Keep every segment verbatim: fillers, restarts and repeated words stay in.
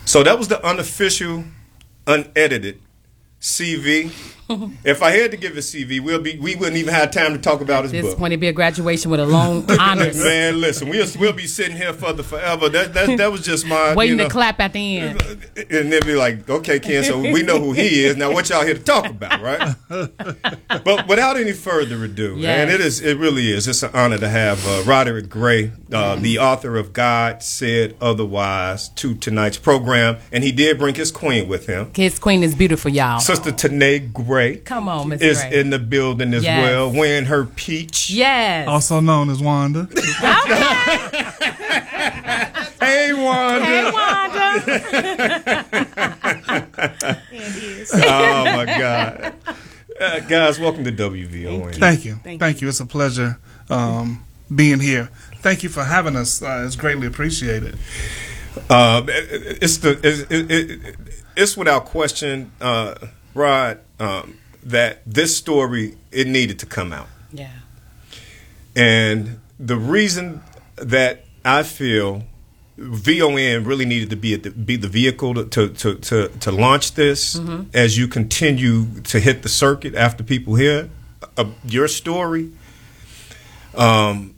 So that was the unofficial, unedited C V. If I had to give a C V, we'll be we wouldn't even have time to talk about his This book. point, it'd be a graduation with a long honors. Man, listen, we'll we'll be sitting here for the forever. That that that was just my Waiting you know, to clap at the end. and they'll be like, okay, Ken, so we know who he is. Now, what y'all here to talk about, right? But without any further ado, Yes. man, it is it really is. It's an honor to have uh, Roderick Gray, uh, the author of God Said Otherwise, to tonight's program, and he did bring his queen with him. His queen is beautiful, y'all. Sister Tanae Gray. Come on, Miss Is Gray. in the building as Yes. well, wearing her peach. Yes. Also known as Wanda. Hey, Wanda. Hey, Wanda. Oh, my God. Uh, guys, welcome to W V O N. Thank you. Thank Thank, you. It's a pleasure um, being here. Thank you for having us. Uh, it's greatly appreciated. Um, it, it's the it, it, it, it's without question, uh, Rod, um, that this story, it needed to come out. Yeah. And the reason that I feel V O N really needed to be at the, be the vehicle to to to, to, to launch this, mm-hmm. as you continue to hit the circuit after people hear uh, your story. Um,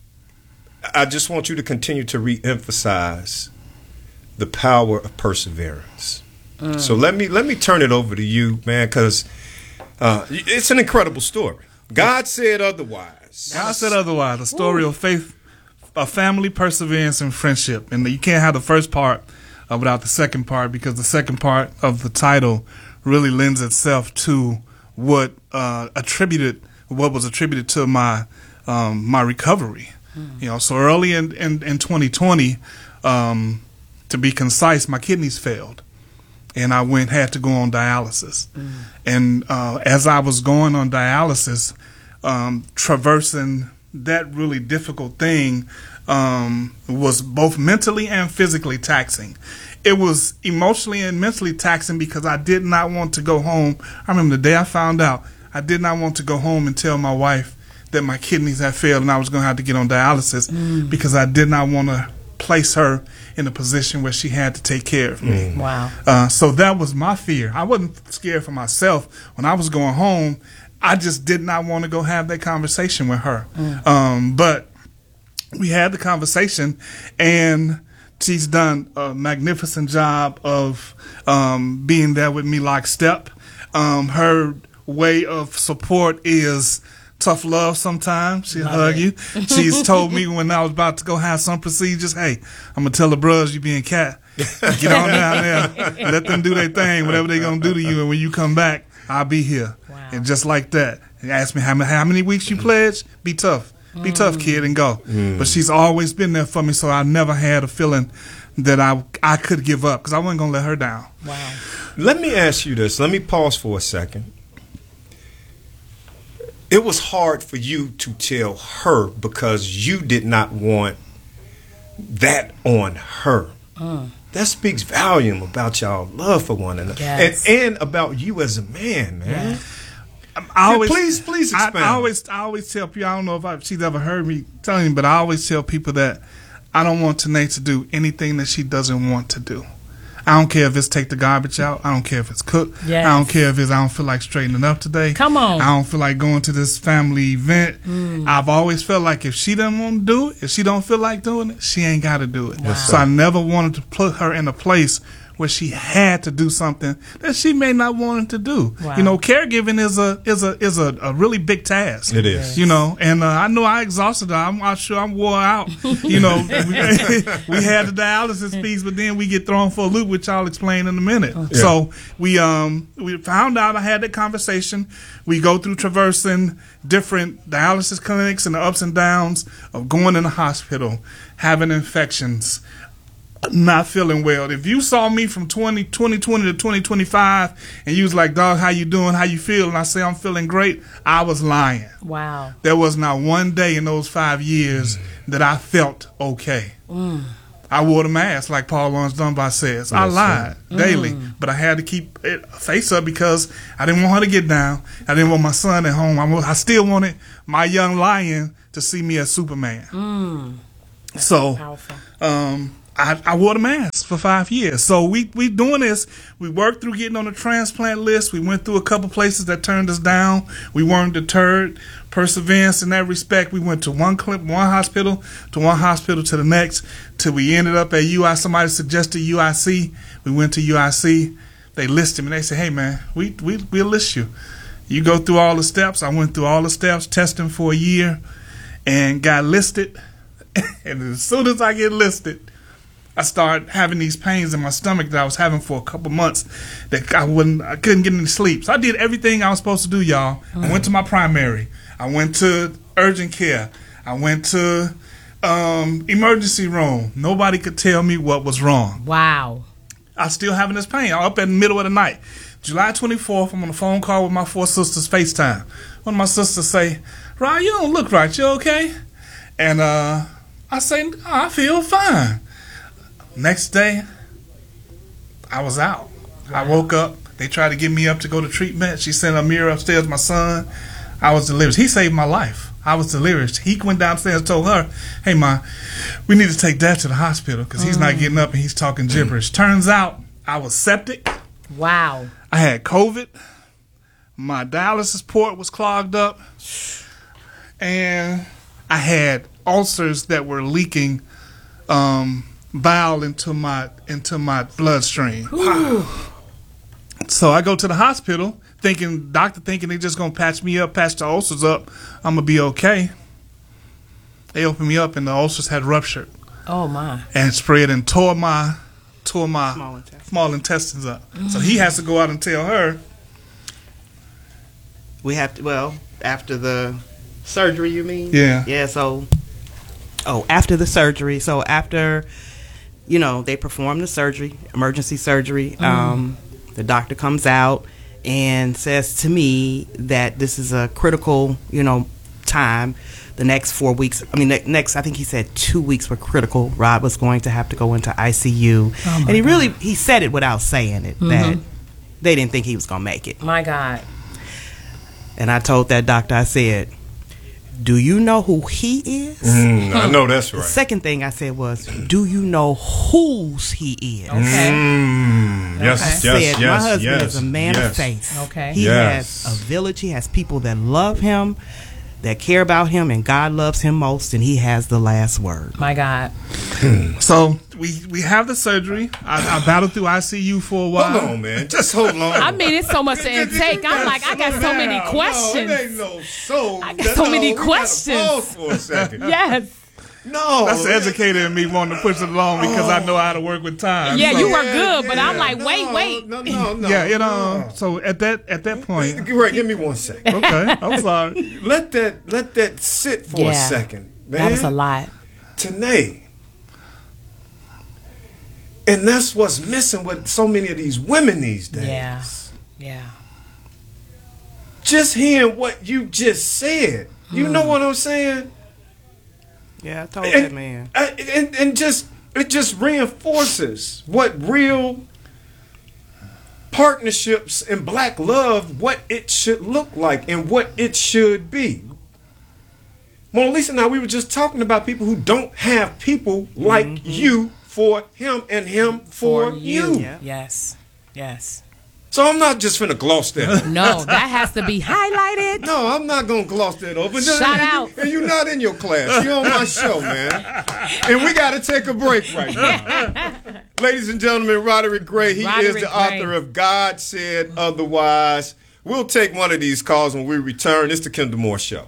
I just want you to continue to re-emphasize the power of perseverance. Mm. So let me let me turn it over to you, man, because uh, it's an incredible story. God said otherwise. God said otherwise. A story Ooh. of faith, a family, perseverance, and friendship. And you can't have the first part uh, without the second part, because the second part of the title really lends itself to what uh, attributed what was attributed to my um, my recovery. Mm. You know, so early in in, in twenty twenty, um, to be concise, my kidneys failed. And I went had to go on dialysis. Mm. And uh, as I was going on dialysis, um, traversing that really difficult thing um, was both mentally and physically taxing. It was emotionally and mentally taxing because I did not want to go home. I remember the day I found out, I did not want to go home and tell my wife that my kidneys had failed and I was going to have to get on dialysis mm. because I did not want to place her in a position where she had to take care of me. Mm. Wow. Uh, so that was my fear. I wasn't scared for myself. When I was going home, I just did not want to go have that conversation with her. Mm. Um, but we had the conversation, and she's done a magnificent job of um, being there with me lockstep. Um, her way of support is tough love sometimes. She'll Love hug it. you. She's told me when I was about to go have some procedures, hey, I'm going to tell the bros you being cat. Get on down there. Let them do their thing, whatever they're going to do to you. And when you come back, I'll be here. Wow. And just like that. He asked me how, how many weeks you pledged. Be tough. Be mm. tough, kid, and go. Mm. But she's always been there for me, so I never had a feeling that I I could give up because I wasn't going to let her down. Wow. Let me ask you this. Let me pause for a second. It was hard for you to tell her because you did not want that on her. Mm. That speaks volume about y'all love for one another, yes. and, and about you as a man, man. Yeah. I always, please, please expound. I, I always, I always tell people. I don't know if I, she's ever heard me telling you, but I always tell people that I don't want Tanae to do anything that she doesn't want to do. I don't care if it's take the garbage out. I don't care if it's cook. Yes. I don't care if it's I don't feel like straightening up today. Come on. I don't feel like going to this family event. Mm. I've always felt like if she doesn't want to do it, if she don't feel like doing it, she ain't got to do it. Wow. So I never wanted to put her in a place where she had to do something that she may not want to do. Wow. You know, caregiving is a is a is a, a really big task. It is. You know, and uh, I know I exhausted her. I'm not sure I'm wore out. You know, we, we had the dialysis piece, but then we get thrown for a loop, which I'll explain in a minute. Okay. Yeah. So we um we found out. I had that conversation. We go through traversing different dialysis clinics and the ups and downs of going in the hospital, having infections, not feeling well. If you saw me from twenty twenty to twenty twenty-five and you was like, dog, how you doing? How you feel? And I say, I'm feeling great. I was lying. Wow. There was not one day in those five years mm. that I felt okay. Mm. I wore the mask like Paul Laurence Dunbar says. Yes, I lied sir. daily, mm. but I had to keep it face up because I didn't want her to get down. I didn't want my son at home. I, I still wanted my young lion to see me as Superman. Mm. So, um, I, I wore the mask for five years. So we we doing this. We worked through getting on the transplant list. We went through a couple places that turned us down. We weren't deterred. Perseverance in that respect. We went to one clip, one hospital, to one hospital to the next, till we ended up at U I. Somebody suggested U I C. We went to U I C. They listed me. They said, "Hey man, we we we'll list you. You go through all the steps." I went through all the steps, testing for a year, and got listed. And as soon as I get listed, I started having these pains in my stomach that I was having for a couple months that I wouldn't, I couldn't get any sleep. So I did everything I was supposed to do, y'all. Mm. I went to my primary. I went to urgent care. I went to um, emergency room. Nobody could tell me what was wrong. Wow. I was still having this pain. I'm up in the middle of the night. July twenty-fourth, I'm on a phone call with my four sisters, FaceTime. One of my sisters say, "Rod, you don't look right. You okay?" And uh, I say, oh, "I feel fine." Next day, I was out. Wow. I woke up. They tried to get me up to go to treatment. She sent Amir upstairs, my son. I was delirious. He saved my life. I was delirious. He went downstairs and told her, "Hey, Ma, we need to take Dad to the hospital because he's mm. not getting up and he's talking gibberish." Turns out I was septic. Wow. I had COVID. My dialysis port was clogged up. And I had ulcers that were leaking um, bile into my into my bloodstream. Wow. So I go to the hospital thinking, doctor thinking they just gonna patch me up, patch the ulcers up, I'm gonna be okay. They opened me up and the ulcers had ruptured. Oh my. And spread and tore my tore my small intestines, small intestines up. Mm. So he has to go out and tell her. We have to, well, after the surgery, you mean? Yeah. Yeah, so, oh, after the surgery. So after, you know, they perform the surgery, emergency surgery, mm. um, the doctor comes out and says to me that this is a critical, you know, time. The next four weeks, I mean, the next, I think he said two weeks were critical. Rod was going to have to go into I C U. Oh and he God. really, he said it without saying it, mm-hmm. that they didn't think he was going to make it. My God. And I told that doctor, I said, "Do you know who he is?" Mm, I know that's right. The second thing I said was, "Do you know whose he is?" Okay. Mm, okay. Yes, I yes, said, yes, my husband yes, is a man yes. of faith. Okay. He yes. has a village. He has people that love him, that care about him, and God loves him most, and he has the last word. My God. So we we have the surgery. I, I battled through I C U for a while. Hold on, man. Just hold on. I mean, it's so much to intake. I'm like, I got so many questions. No, it ain't no so. I got so no, many we questions. Pause for a second. Yes. No, that's the educator in me wanting to push it along because I know how to work with time. Yeah, so. you were good, yeah, but I'm like, no, wait, wait. No, no, no. Yeah, you know. No. So at that at that point, right, give me one second. Okay, I'm sorry. Let that let that sit for yeah, a second, man. That was a lot. Tanae. And that's what's missing with so many of these women these days. Yeah, yeah. Just hearing what you just said, you mm. know what I'm saying? Yeah, I told and, that man. And, and just it just reinforces what real partnerships and black love, what it should look like and what it should be. Mona Lisa and I, we were just talking about people who don't have people like mm-hmm. you for him and him for, for you. you. Yeah. Yes, yes. So I'm not just finna gloss that. No, that has to be highlighted. No, I'm not gonna gloss that over. Shout and out. You, and you're not in your class. You're on my show, man. And we gotta take a break right now. Ladies and gentlemen, Roderick Gray, he Roderick is the Gray. author of God Said Otherwise. We'll take one of these calls when we return. It's the Kendall Moore Show.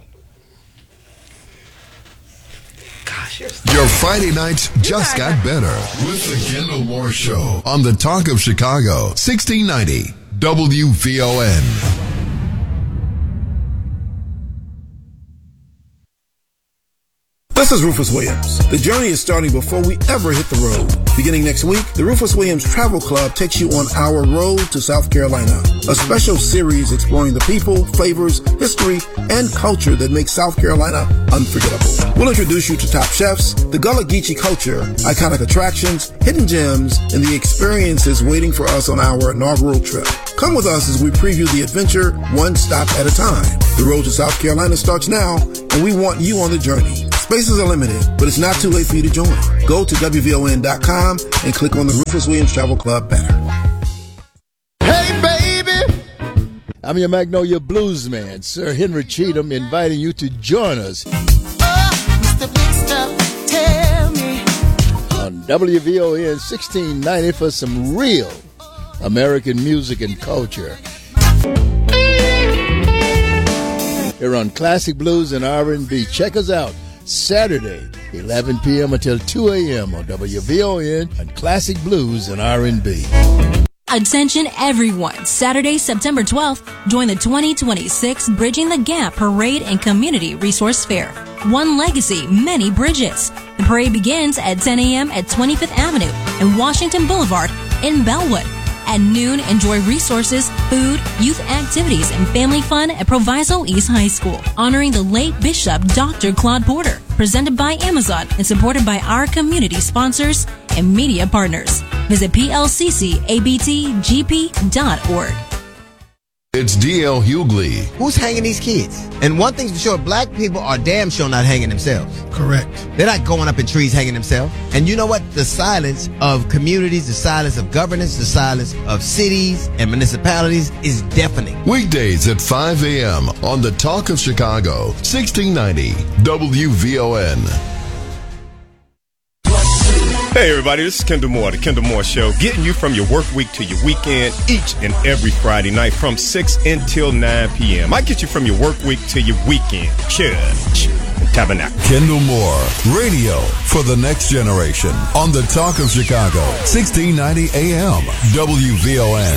Gosh, you're Your Friday nights just got better with the Kendall Moore Show on the Talk of Chicago, sixteen ninety W V O N. This is Rufus Williams. The journey is starting before we ever hit the road. Beginning next week, the Rufus Williams Travel Club takes you on our road to South Carolina, a special series exploring the people, flavors, history, and culture that makes South Carolina unforgettable. We'll introduce you to top chefs, the Gullah Geechee culture, iconic attractions, hidden gems, and the experiences waiting for us on our inaugural trip. Come with us as we preview the adventure one stop at a time. The road to South Carolina starts now, and we want you on the journey. Spaces are limited, but it's not too late for you to join. Go to W V O N dot com and click on the Rufus Williams Travel Club banner. Hey, baby! I'm your Magnolia Blues man, Sir Henry Cheatham, inviting you to join us Oh, Mister Big Stuff, tell me. on W V O N sixteen ninety for some real American music and culture. Here on Classic Blues and R and B. Check us out Saturday, eleven p.m. until two a.m. on W V O N and Classic Blues and R and B. Attention everyone. Saturday, September twelfth, join the twenty twenty-six Bridging the Gap Parade and Community Resource Fair. One legacy, many bridges. The parade begins at ten a.m. at twenty-fifth Avenue and Washington Boulevard in Bellwood. At noon, enjoy resources, food, youth activities, and family fun at Proviso East High School, honoring the late Bishop Doctor Claude Porter, presented by Amazon and supported by our community sponsors and media partners. Visit P L C C A B T G P dot org. It's D L Hughley. Who's hanging these kids? And one thing's for sure, black people are damn sure not hanging themselves. Correct. They're not going up in trees hanging themselves. And you know what? The silence of communities, the silence of governance, the silence of cities and municipalities is deafening. Weekdays at five a.m. on The Talk of Chicago, sixteen ninety W V O N. Hey everybody, this is Kendall Moore, the Kendall Moore Show, getting you from your work week to your weekend each and every Friday night from six until nine p.m. I get you from your work week to your weekend. Church and Tabernacle. Kendall Moore, radio for the next generation on The Talk of Chicago, sixteen ninety A M W V O N.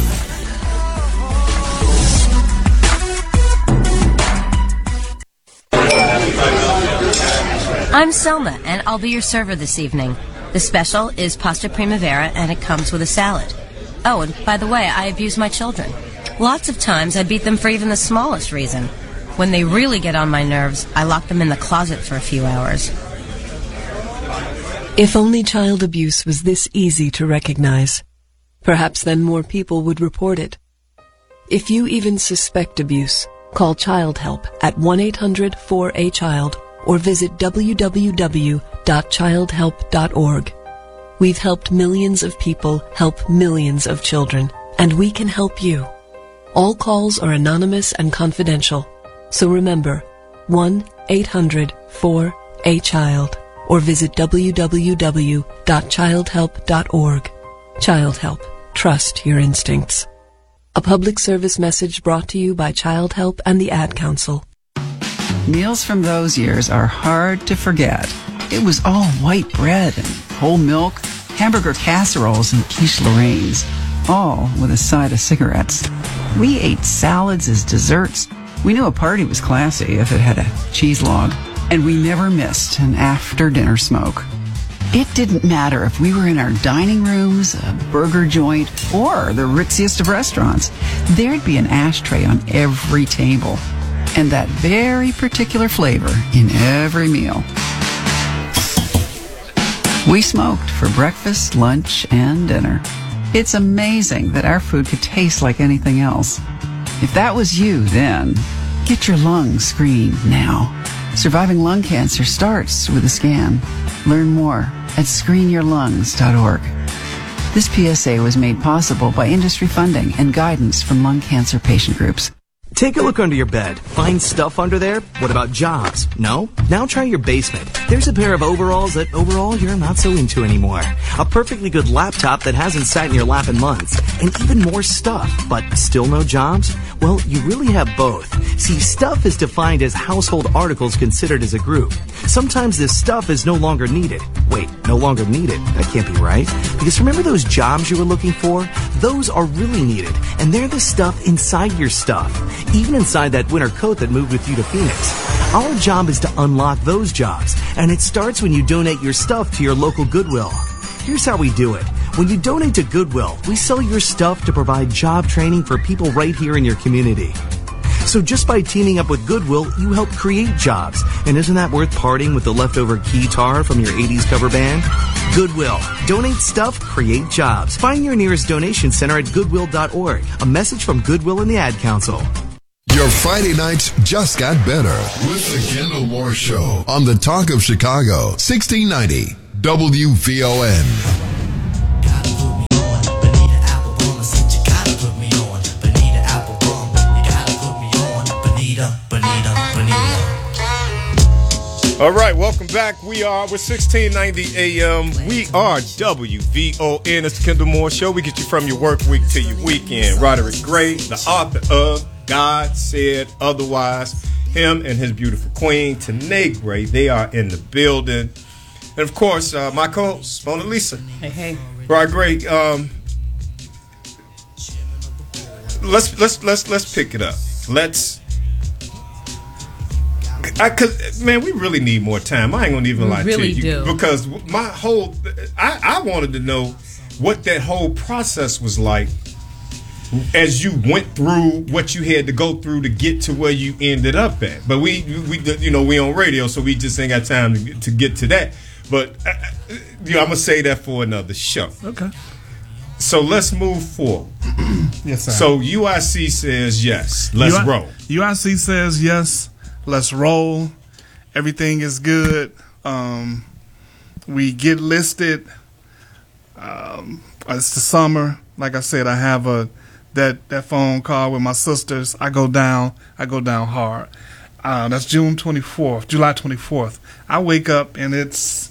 I'm Selma, and I'll be your server this evening. The special is pasta primavera, and it comes with a salad. Oh, and by the way, I abuse my children. Lots of times I beat them for even the smallest reason. When they really get on my nerves, I lock them in the closet for a few hours. If only child abuse was this easy to recognize, perhaps then more people would report it. If you even suspect abuse, call Child Help at one eight hundred four A child or visit w w w dot child help dot org. We've helped millions of people help millions of children, and we can help you. All calls are anonymous and confidential, so remember, one eight hundred four A child or visit w w w dot child help dot org. Child Help. Trust your instincts. A public service message brought to you by Child Help and the Ad Council. Meals from those years are hard to forget. It was all white bread and whole milk, hamburger casseroles and quiche Lorraines, all with a side of cigarettes. We ate salads as desserts. We knew a party was classy if it had a cheese log, and we never missed an after-dinner smoke. It didn't matter if we were in our dining rooms, a burger joint, or the ritziest of restaurants. There'd be an ashtray on every table, and that very particular flavor in every meal. We smoked for breakfast, lunch, and dinner. It's amazing that our food could taste like anything else. If that was you then, get your lungs screened now. Surviving lung cancer starts with a scan. Learn more at screen your lungs dot org. This P S A was made possible by industry funding and guidance from lung cancer patient groups. Take a look under your bed. Find stuff under there? What about jobs? No? Now try your basement. There's a pair of overalls that overall you're not so into anymore. A perfectly good laptop that hasn't sat in your lap in months. And even more stuff, but still no jobs? Well, you really have both. See, stuff is defined as household articles considered as a group. Sometimes this stuff is no longer needed. Wait, no longer needed? That can't be right. Because remember those jobs you were looking for? Those are really needed. And they're the stuff inside your stuff. Even inside that winter coat that moved with you to Phoenix. Our job is to unlock those jobs, and it starts when you donate your stuff to your local Goodwill. Here's how we do it. When you donate to Goodwill, we sell your stuff to provide job training for people right here in your community. So just by teaming up with Goodwill, you help create jobs. And isn't that worth parting with the leftover guitar from your eighties cover band? Goodwill. Donate stuff, create jobs. Find your nearest donation center at goodwill dot org. A message from Goodwill and the Ad Council. Your Friday nights just got better with the Kendall Moore Show on the Talk of Chicago, sixteen ninety W V O N. All right, welcome back. We are with sixteen ninety A M. We are W V O N. It's the Kendall Moore Show. We get you from your work week to your weekend. Roderick Gray, the author of God Said Otherwise. Him and his beautiful queen, Tanae Gray, they are in the building. And of course, uh, my co-host, Mona Lisa. Hey, hey. Right, Gray. Um, let's let's let's let's pick it up. Let's. I, cause man, we really need more time. I ain't gonna even We lie really to you do. because my whole, I, I wanted to know what that whole process was like as you went through what you had to go through to get to where you ended up at. But we, we, you know, we on radio, so we just ain't got time to, to get to that. But uh, you know, I'm gonna say that for another show. Okay. So let's move forward. Yes, sir. So U I C says yes. Let's U I- roll. U I C says yes. Let's roll. Everything is good. Um, we get listed. Um, it's the summer. Like I said, I have a that that phone call with my sisters. I go down. I go down hard. Uh, that's June twenty-fourth, July twenty-fourth. I wake up and it's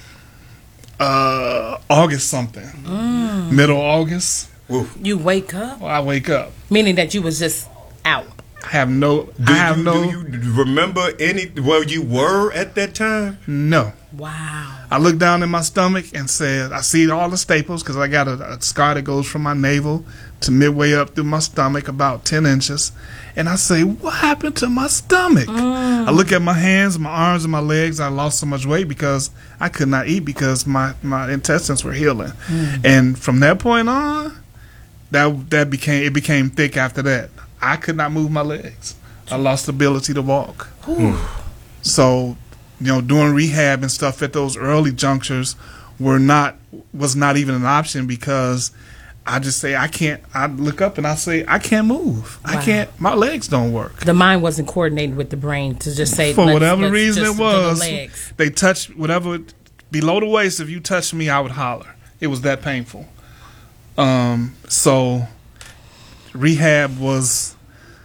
uh, August something, Mm. middle August. You wake up? I wake up. Meaning that you was just out. I have no. Do I have you, no. do you remember any where you were at that time? No. Wow. I look down in my stomach and said, I see all the staples because I got a, a scar that goes from my navel to midway up through my stomach, about ten inches. And I say, what happened to my stomach? Mm. I look at my hands, my arms, and my legs. I lost so much weight because I could not eat because my, my intestines were healing. Mm. And from that point on, that that became it became thick after that. I could not move my legs. I lost the ability to walk. Ooh. So, you know, doing rehab and stuff at those early junctures were not was not even an option because I just say I can't. I look up and I say I can't move. Wow. I can't. My legs don't work. The mind wasn't coordinated with the brain to just say For let's- whatever let's reason just it do the was, legs. they touched whatever below the waist. If you touched me, I would holler. It was that painful. Um. So rehab was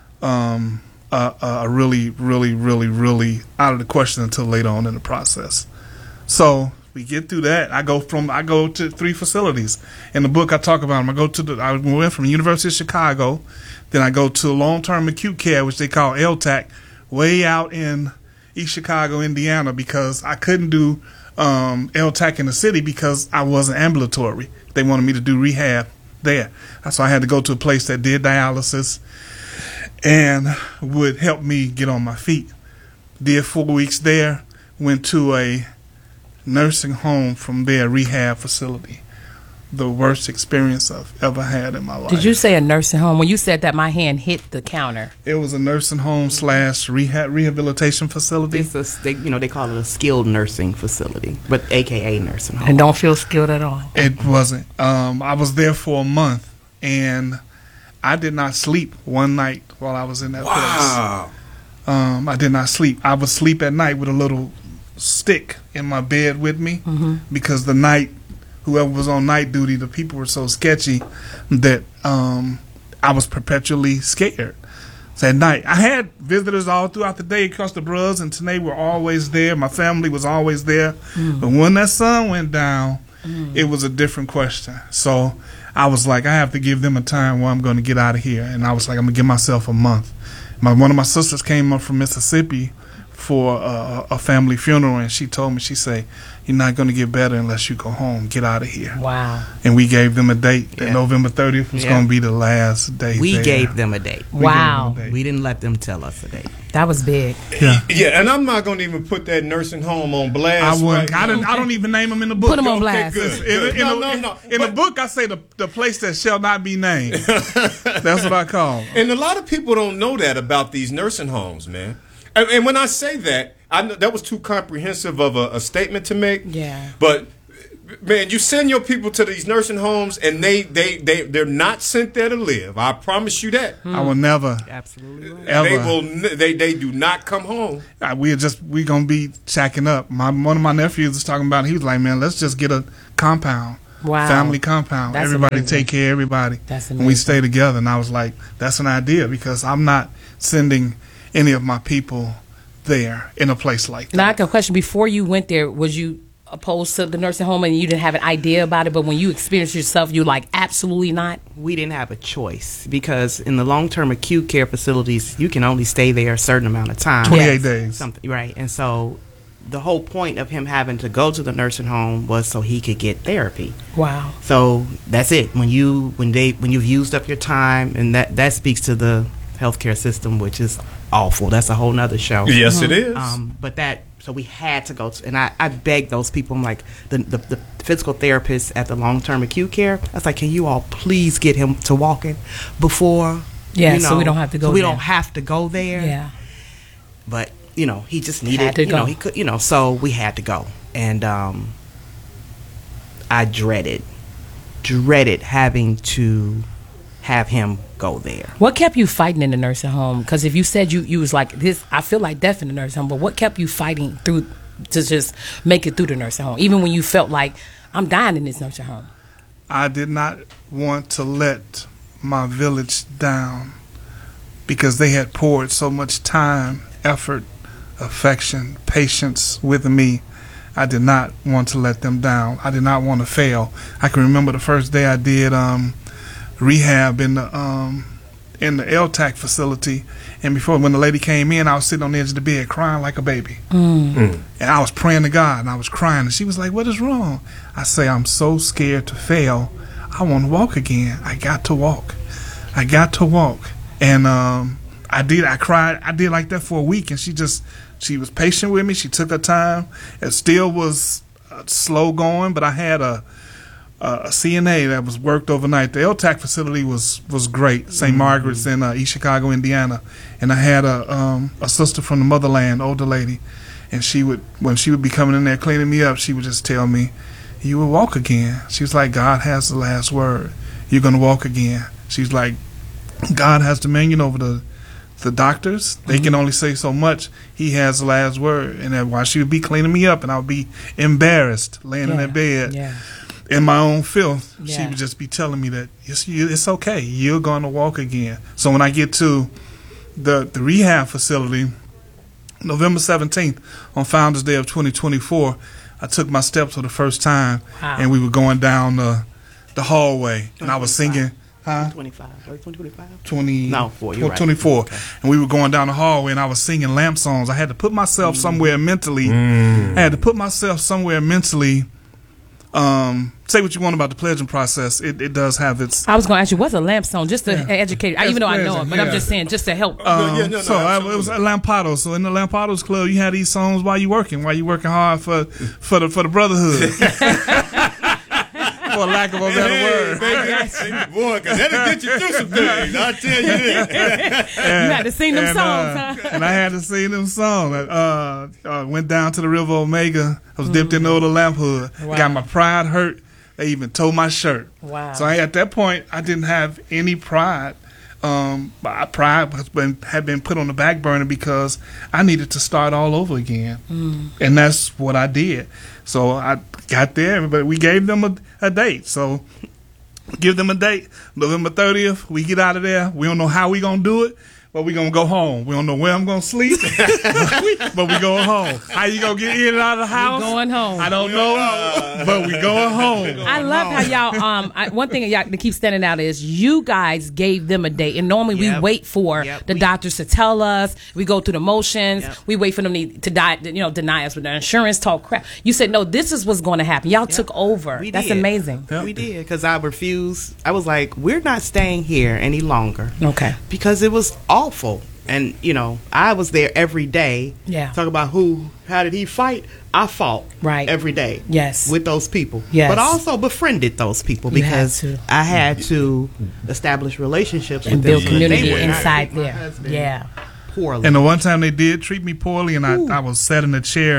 um a, a really, really, really, really out of the question until later on in the process. So we get through that. I go from I go to three facilities. In the book, I talk about them. I go to the I went from the University of Chicago, then I go to long-term acute care, which they call L T A C, way out in East Chicago, Indiana, because I couldn't do um, L T A C in the city because I wasn't ambulatory. They wanted me to do rehab there. So I had to go to a place that did dialysis and would help me get on my feet. Did four weeks there, went to a nursing home from there, rehab facility. The worst experience I've ever had in my life. Did you say a nursing home? When you said that, my hand hit the counter. It was a nursing home slash rehab rehabilitation facility. It's a, they, you know, they call it a skilled nursing facility, but A K A nursing home. And don't feel skilled at all. It wasn't. Um, I was there for a month, and I did not sleep one night while I was in that Wow. place. Um, I did not sleep. I would sleep at night with a little stick in my bed with me Mm-hmm. because the night, whoever was on night duty, the people were so sketchy that um, I was perpetually scared. So at night, I had visitors all throughout the day because the brothers and Tanae were always there. My family was always there. Mm. But when that sun went down, Mm. it was a different question. So I was like, I have to give them a time where I'm going to get out of here. And I was like, I'm going to give myself a month. My One of my sisters came up from Mississippi for a, a family funeral, and she told me, she said, you're not going to get better unless you go home. Get out of here. Wow. And we gave them a date that Yeah. November thirtieth was Yeah. going to be the last day We there. gave them a date. We gave them a Wow. date. We didn't let them tell us a date. That was big. Yeah. Yeah, and I'm not going to even put that nursing home on blast. I wouldn't. right I don't. now. I don't even name them in the book. Put 'em on Okay, blast. good, In, good. in, No, the, no, no. in the book, I say the the place that shall not be named. That's what I call 'em. And a lot of people don't know that about these nursing homes, man. And, and when I say that, I know that was too comprehensive of a, a statement to make. Yeah. But Man, you send your people to these nursing homes, and they they they they're not sent there to live. I promise you that. I will never, absolutely, right. ever. They will. They they do not come home. Uh, we are just we gonna be shacking up. My one of my nephews was talking about it. He was like, "Man, let's just get a compound, wow. family compound. That's everybody amazing. take care of everybody, That's and we stay together." And I was like, "That's an idea because I'm not sending any of my people there in a place like that." Now, I got a question. Before you went there, was you opposed to the nursing home and you didn't have an idea about it, but when you experienced yourself, you like, absolutely not? We didn't have a choice because in the long-term acute care facilities, you can only stay there a certain amount of time. twenty-eight days. Something, right. And so the whole point of him having to go to the nursing home was so he could get therapy. Wow. So that's it. When you when they when you've used up your time, and that that speaks to the healthcare system, which is awful. That's a whole nother show. Yes, it is. Um, but that so we had to go to, and I, I begged those people. I'm like the, the the physical therapists at the long term acute care. I was like, can you all please get him to walking before? Yeah, you know, so we don't have to go So we there. don't have to go there. Yeah. But you know, he just needed. Had to you go. know, he could. You know, so we had to go, and um, I dreaded, dreaded having to have him go there. What kept you fighting in the nursing home? Because if you said you, you was like this, I feel like death in the nursing home, but what kept you fighting through to just make it through the nursing home, even when you felt like, I'm dying in this nursing home? I did not want to let my village down because they had poured so much time, effort, affection, patience with me. I did not want to let them down. I did not want to fail. I can remember the first day I did um, rehab in the um, in the L TAC facility, and before when the lady came in, I was sitting on the edge of the bed crying like a baby, Mm. Mm. and I was praying to God, and I was crying, and she was like, "What is wrong?" I say, "I'm so scared to fail. I want to walk again. I got to walk. I got to walk." And um, I did. I cried. I did like that for a week, and she just she was patient with me. She took her time. It still was uh, slow going, but I had a. Uh, a C N A that was worked overnight. The L TAC facility was was great, Saint Margaret's in uh, East Chicago, Indiana, and I had a um, a sister from the motherland, older lady, and she would when she would be coming in there cleaning me up, she would just tell me, "You will walk again." She was like, "God has the last word. You're gonna walk again." She's like, "God has dominion over the the doctors. They mm-hmm. can only say so much. He has the last word." And then while she would be cleaning me up, and I would be embarrassed laying yeah. in that bed. Yeah. In my own filth, Yeah. she would just be telling me that it's, it's okay. You're going to walk again. So when I get to the the rehab facility, November seventeenth, on Founders Day of twenty twenty-four, I took my steps for the first time, Wow. and we were going down the the hallway, and I was singing. Huh? twenty-five. twenty twenty-five? twenty, No, four, you're right. twenty-four. Okay. And we were going down the hallway, and I was singing lamp songs. I had to put myself Mm. somewhere mentally. Mm. I had to put myself somewhere mentally. Um, say what you want about the pledging process. It, it does have its. I was going to ask you, what's a lamp song? Just to Yeah. educate, I, It's even though I know pleasant, it, but I'm yeah. just saying, just to help. Um, yeah, no, no, so I, it was absolutely. at Lampados. So in the Lampados Club, you had these songs while you working, while you working hard for for the for the brotherhood. For lack of a better Hey, word. baby, boy, because that'll get you through some things. I tell you this. You had to sing them and, songs, uh, huh? And I had to sing them songs. Uh, uh, went down to the River Omega. I was dipped in the old lamp hood. Wow. Got my pride hurt. They even tore my shirt. Wow. So I, at that point, I didn't have any pride. Um, my pride has been had been put on the back burner because I needed to start all over again, Mm. and that's what I did. So I got there, but we gave them a, a date. So give them a date, November thirtieth. We get out of there. We don't know how we gonna do it, but we gonna go home. We don't know where I'm gonna sleep, but we going home. How you gonna get in and out of the house? We going home. I don't know, but we going home. I love how y'all. Um, I, one thing y'all that keeps standing out is you guys gave them a date, and normally Yep. we wait for Yep, the we- doctors to tell us. We go through the motions. Yep. We wait for them to, to die, you know, deny us with their insurance talk crap. You said no. This is what's going to happen. Y'all took over. We That's did. amazing. We did because I refused. I was like, we're not staying here any longer. Okay. Because it was awful. And, you know, I was there every day. Yeah. Talk about who, how did he fight? I fought. Right. Every day. Yes. With those people. Yes. But I also befriended those people You had because to. I had to establish relationships And with build them. so that they community would not inside treat my there. husband Yeah. Poorly. And the one time they did treat me poorly, and I, I was sat in a chair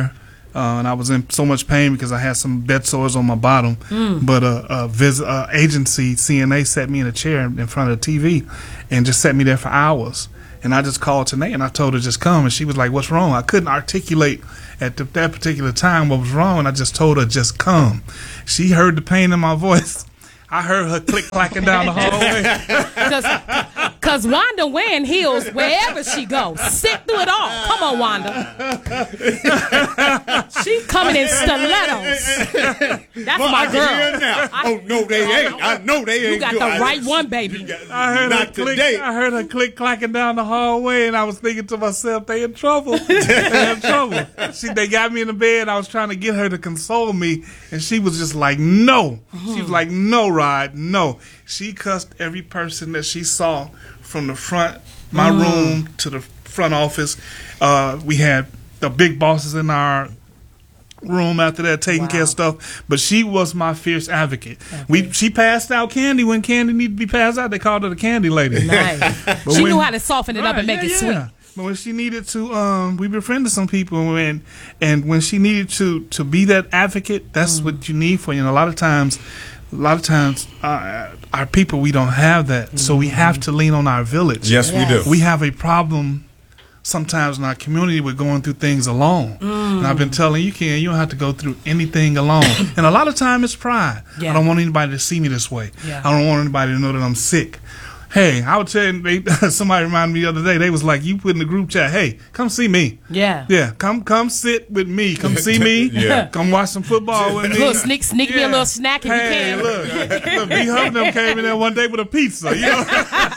Uh, and I was in so much pain because I had some bed sores on my bottom. Mm. But a, a visit, uh, agency, C N A, set me in a chair in front of the T V and just set me there for hours. And I just called Tanae and I told her just come. And she was like, what's wrong? I couldn't articulate at the, that particular time what was wrong. And I just told her just come. She heard the pain in my voice. I heard her click-clacking down the hallway. Because Wanda wearing heels wherever she goes. Sit through it all. Come on, Wanda. She's coming in stilettos. That's well, my I girl. Can hear now. I, oh, no, they ain't. I know they ain't. You got do. the I, right one, baby. Got, I heard not her click, today. I heard her click-clacking down the hallway, and I was thinking to myself, they in trouble. They in trouble. She, they got me in the bed. I was trying to get her to console me, and she was just like, no. Mm-hmm. She was like, no, Rod, no. She cussed every person that she saw from the front, my mm. room, to the front office. Uh, we had the big bosses in our room after that taking wow. care of stuff. But she was my fierce advocate. Okay. We She passed out candy when candy needed to be passed out. They called her the candy lady. Nice. She when, knew how to soften it right, up and make yeah, it sweet. Yeah. But when she needed to, um, we befriended some people, and and when she needed to to be that advocate, that's mm. what you need for you. And a lot of times, a lot of times, uh, our people, we don't have that, mm-hmm. so we have to lean on our village. Yes, yes, we do. We have a problem sometimes in our community with going through things alone. Mm. And I've been telling you, Ken, you don't have to go through anything alone. And a lot of time it's pride. Yeah. I don't want anybody to see me this way. Yeah. I don't want anybody to know that I'm sick. Hey, I would tell you, they, somebody reminded me the other day, they was like, you put in the group chat, hey, come see me. Yeah. Yeah, come come sit with me. Come see me. Yeah. Come watch some football with me. Look, sneak sneak yeah. me a little snack if hey, you can. Look, look, B. Huffman came in there one day with a pizza, you know.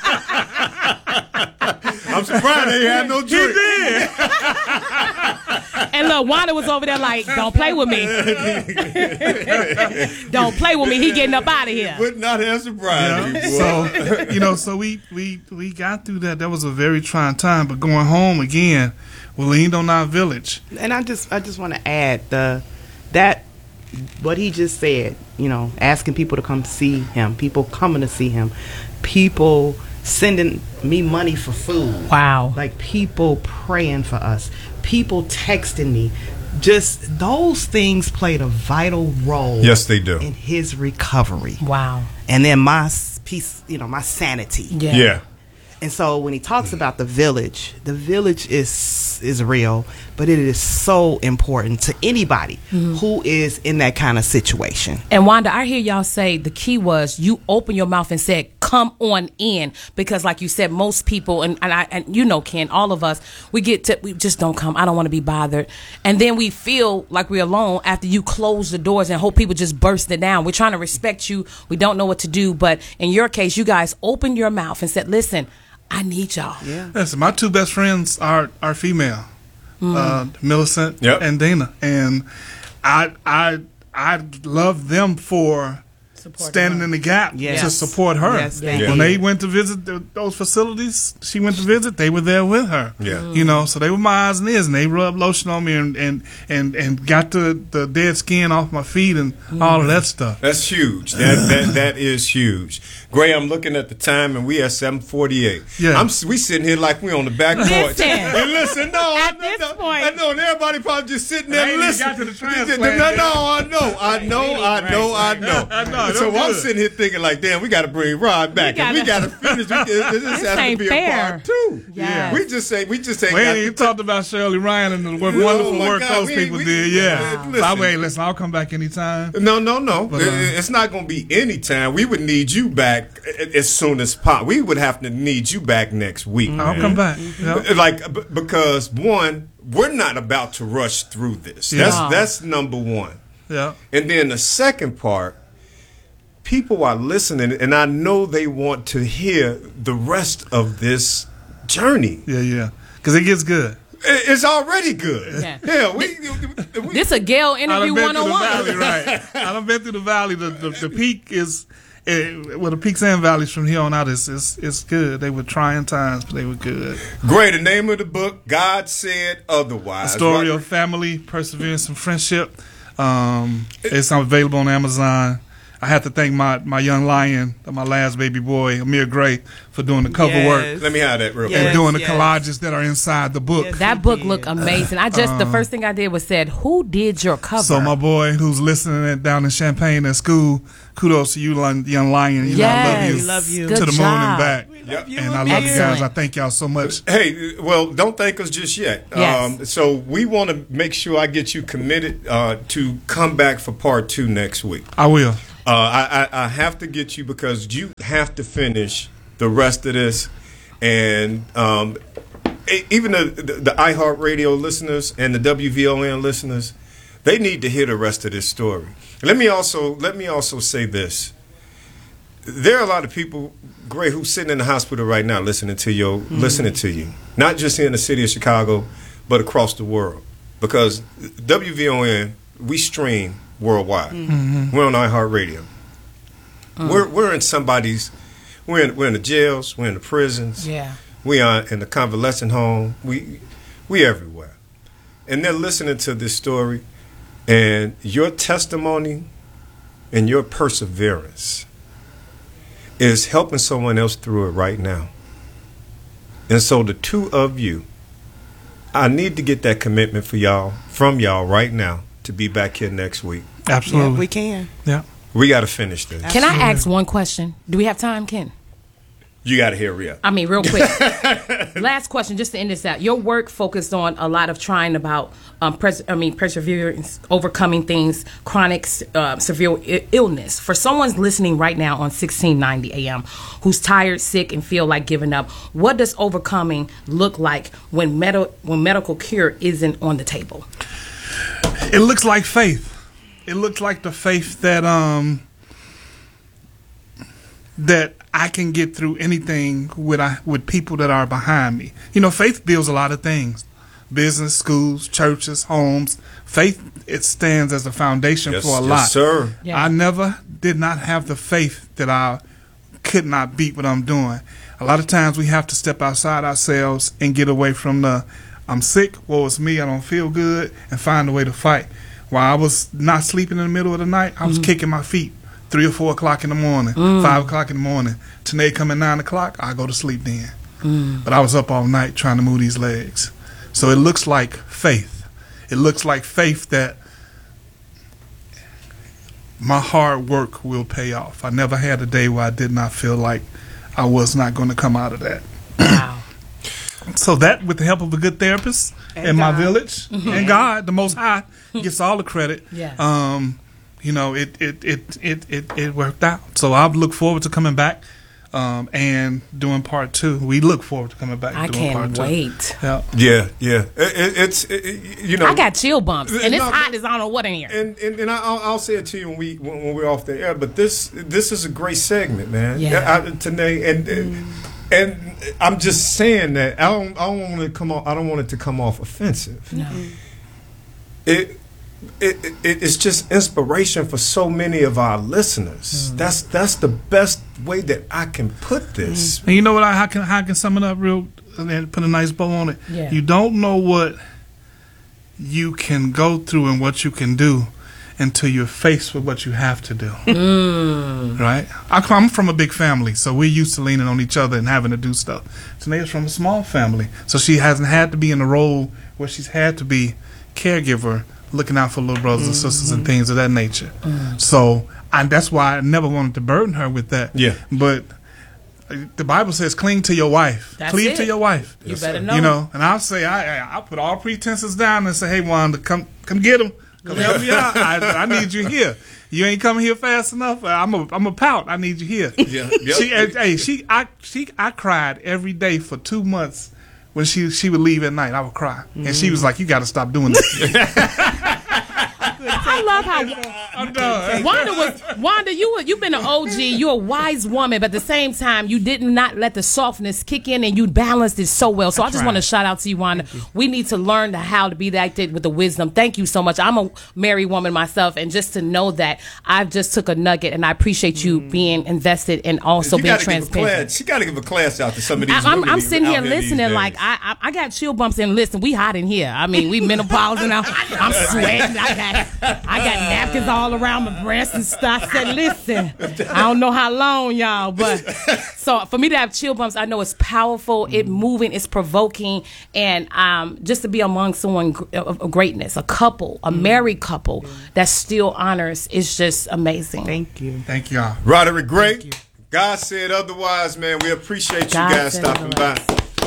I'm surprised they had no drink. He did. And look, Wanda was over there like, don't play with me. Don't play with me. He getting up out of here. Would not have surprised you. So, you know, so we, we, we got through that. That was a very trying time. But going home again, we leaned on our village. And I just I just want to add the that what he just said, you know, asking people to come see him, people coming to see him, people sending me money for food. Wow. Like people praying for us, people texting me. Just those things played a vital role. Yes, they do. In his recovery. Wow. And then my peace, you know, my sanity. Yeah. Yeah. And so when he talks about the village, the village is is real, but it is so important to anybody mm-hmm. who is in that kind of situation. And Wanda, I hear y'all say the key was you open your mouth and said, come on in. Because like you said, most people, and, and, I, and you know, Ken, all of us, we get to, we just don't come. I don't want to be bothered. And then we feel like we're alone after you close the doors and hope people just burst it down. We're trying to respect you. We don't know what to do. But in your case, you guys opened your mouth and said, listen, I need y'all. Yeah. Listen, my two best friends are are female, mm. uh, Millicent yep. and Dana, and I I I love them for support standing her. in the gap yes. to support her. Yes, they yeah. When they went to visit the, those facilities, she went to visit. They were there with her. Yeah, mm. you know, so they were my eyes and ears, and they rubbed lotion on me and and and, and got the, the dead skin off my feet and mm. all of that stuff. That's huge. That that that is huge. Gray, I'm looking at the time, and we at seven forty-eight. Yeah, I'm we sitting here like we on the back porch. Listen, and listen, no, at I, this no, point, I know, and everybody probably just sitting there hey, listening. Got to the transplant. No, no, I know, I know, I know, I know. I know. So I'm sitting here thinking like, damn, we got to bring Rod back, we gotta, and we got to finish. We, this this has to be fair. a part two. Yes. Yeah, we just say, we just say. We ain't even talked about Shirley Ryan and the work, oh wonderful work God, those we, people we, did. Yeah. Listen, so, wait, listen, I'll come back anytime. No, no, no. But, uh, it's not going to be anytime. We would need you back as soon as possible. We would have to need you back next week. Mm-hmm. I'll come back. Yep. Like b- because one, we're not about to rush through this. Yeah. That's that's number one. Yeah. And then the second part, people are listening, and I know they want to hear the rest of this journey. Yeah, yeah. Because it gets good. It's already good. Yeah, yeah we, we, this a Gail interview one oh one. Right. I done been through the valley. The, the, the peak is, it, well, the peaks and valleys from here on out is is it's good. They were trying times, but they were good. Great. The name of the book, God Said Otherwise. A story right. of family, perseverance, and friendship. Um, it's available on Amazon. I have to thank my, my young lion, my last baby boy, Amir Gray, for doing the cover Yes. work. Let me have that real And quick. doing the yes. collages that are inside the book. Yes. That book looked amazing. I just the first thing I did was said, "Who did your cover?" So my boy who's listening at, down in Champaign at school, kudos to you, lon- young lion. You know, I love Yes. you. We love you. To Good the moon job. and back. Yep. And I love you guys. Excellent. I thank y'all so much. Hey, well, don't thank us just yet. Yes. Um, so we want to make sure I get you committed uh, to come back for part two next week. I will. Uh, I, I, I have to get you because you have to finish the rest of this. And um, e- even the, the, the iHeartRadio listeners and the W V O N listeners, they need to hear the rest of this story. Let me also let me also say this. There are a lot of people, Gray, who's sitting in the hospital right now listening to your mm-hmm. listening to you. Not just here in the city of Chicago, but across the world. Because W V O N, we stream worldwide. Mm-hmm. We're on iHeartRadio. Mm. We're we're in somebody's we're in we're in the jails, we're in the prisons, Yeah. we are in the convalescent home, we we everywhere. And they're listening to this story, and your testimony and your perseverance is helping someone else through it right now. And so the two of you, I need to get that commitment for y'all, from y'all right now, to be back here next week. Absolutely. Yeah, we can. Yeah. We got to finish this. Can I ask one question? Do we have time, Ken? You got to hurry up. I mean, real quick. Last question, just to end this out. Your work focused on a lot of trying about, um, pres- I mean, perseverance, overcoming things, chronic, uh, severe I- illness. For someone's listening right now on sixteen ninety A M who's tired, sick, and feel like giving up, what does overcoming look like when med- when medical cure isn't on the table? It looks like faith. It looks like the faith that um that I can get through anything with I, with people that are behind me. You know, faith builds a lot of things. Business, schools, churches, homes. Faith, it stands as a foundation Yes, for a yes, lot. sir. Yeah. I never did not have the faith that I could not beat what I'm doing. A lot of times we have to step outside ourselves and get away from the I'm sick, woe is me, I don't feel good, and find a way to fight. While I was not sleeping in the middle of the night, I was mm-hmm. kicking my feet. Three or four o'clock in the morning, mm. five o'clock in the morning. Today come at nine o'clock, I go to sleep then. Mm. But I was up all night trying to move these legs. So it looks like faith. It looks like faith that my hard work will pay off. I never had a day where I did not feel like I was not going to come out of that. Wow. So that, with the help of a good therapist And in my God. village, Mm-hmm. and God, the Most High, gets all the credit. Yes. Um, you know, it it, it, it, it it worked out. So I look forward to coming back um, and doing part two. We look forward to coming back. I and doing can't part wait. Two. Yeah. Yeah, yeah. It, it, it's it, you know. I got chill bumps, and it's No, hot as I don't know what in here. And and, and I, I'll, I'll say it to you when we when, when we're off the air. But this this is a great segment, man. Yeah. I, today and. and And I'm just saying that I don't. I don't want it to come off. I don't want it to come off offensive. No. It, it, it it's just inspiration for so many of our listeners. Mm. That's that's the best way that I can put this. And you know what? I how can how I can sum it up real and then put a nice bow on it. Yeah. You don't know what you can go through and what you can do until you're faced with what you have to do. Mm. Right? I come from a big family, so we're used to leaning on each other and having to do stuff. Tanea's from a small family, so she hasn't had to be in a role where she's had to be caregiver, looking out for little brothers and sisters and things of that nature. Mm. So I, that's why I never wanted to burden her with that. Yeah. But the Bible says, "Cling to your wife. That's Cleave it. to your wife." You better know. You know, and I'll say, I I I'll put all pretenses down and say, "Hey, Wanda, come come get him. Come help me out. I, I need you here. You ain't coming here fast enough. I'm a I'm a pout. I need you here." Yeah. Yep. She hey she I she I cried every day for two months when she she would leave at night. I would cry, mm-hmm. and she was like, "You got to stop doing this." I love how I'm done. Wanda was Wanda. You were, you've been an O G. You're a wise woman, but at the same time, you did not let the softness kick in, and you balanced it so well. So I, I just want to shout out to you, Wanda. You. We need to learn the how to be that with the wisdom. Thank you so much. I'm a married woman myself, and just to know that I've just took a nugget, and I appreciate you mm. being invested and also you being gotta transparent. Give a class. She got to give a class out to some of these. I, I'm, women I'm sitting here listening, here like I, I I got chill bumps and listen. We hot in here. I mean, we menopausal now. I'm sweating. I got I got napkins all around my breast and stuff. I said, listen, I don't know how long, y'all, but so for me to have chill bumps, I know it's powerful, it's moving, it's provoking, and um, just to be among someone of greatness, a couple, a married couple that still honors, is just amazing. Thank you. Thank y'all. Roderick Gray, God said otherwise, man. We appreciate you God guys said stopping by.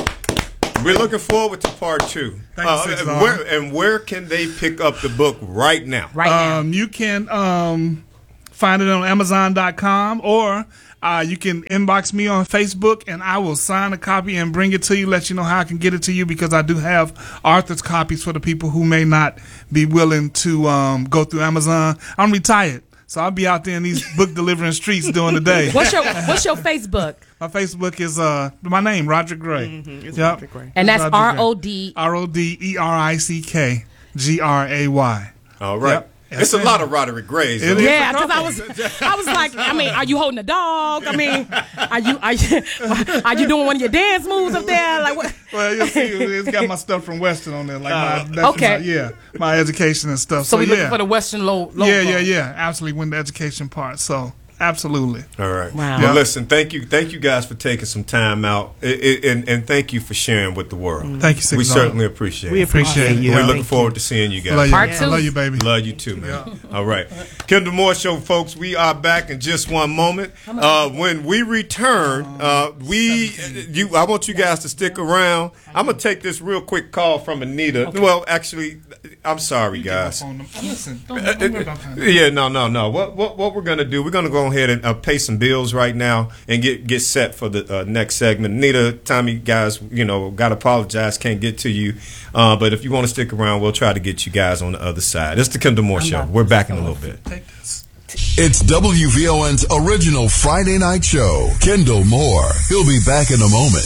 We're looking forward to part two. Thank Uh, you, Six and, Law. where, and where can they pick up the book right now? Right now. Um, you can um, find it on Amazon dot com, or uh, you can inbox me on Facebook, and I will sign a copy and bring it to you, let you know how I can get it to you, because I do have Arthur's copies for the people who may not be willing to um, go through Amazon. I'm retired, so I'll be out there in these book delivering streets during the day. What's your What's your Facebook? My Facebook is uh my name, Roderick Gray. Mm-hmm. It's Yep. Roderick Gray. And It's that's Roderick R Gray. O D. R O D E R I C K G R A Y. All right. Yep. It's a lot of Roderick Grays. It though. is. Yeah, because I was, I was like, I mean, are you holding a dog? I mean, are you, are you, are you doing one of your dance moves up there? Like what? Well, you'll see, it's got my stuff from Western on there, like Uh, my, that's okay. my, yeah, my education and stuff. So, So, we yeah, looking for the Western low. logo. yeah, yeah, yeah, absolutely. Win the education part. So, absolutely. All right. Wow. Well, Yeah. listen, thank you, thank you guys for taking some time out, I- I- and, and thank you for sharing with the world. Thank you, Six We Law. certainly appreciate We it. Appreciate appreciate it. you. We're Yeah. looking forward to seeing you guys. Love you. Part I two. love you, baby. Love you too, man. All right. Kendall Moore Show, folks. We are back in just one moment. Uh, when we return, uh, we you. I want you guys to stick around. I'm gonna take this real quick call from Anita. Well, actually, I'm sorry, guys. Listen, Uh, uh, yeah, no, no, no. What what what we're gonna do? We're gonna go ahead and uh, pay some bills right now and get get set for the uh, next segment. Anita, Tommy, guys, you know, gotta apologize, can't get to you. Uh, but if you want to stick around, we'll try to get you guys on the other side. It's the Kendall Moore Show. We're back in a little bit. Take this. It's W V O N's original Friday night show. Kendall Moore. He'll be back in a moment.